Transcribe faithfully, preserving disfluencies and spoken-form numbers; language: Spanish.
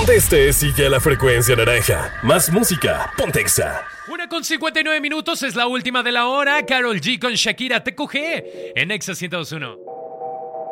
Donde estés, sigue a la frecuencia naranja. Más música, ponte Exa. Una con cincuenta y nueve minutos es la última de la hora. Karol G con Shakira, T Q G en Exa ciento dos punto uno.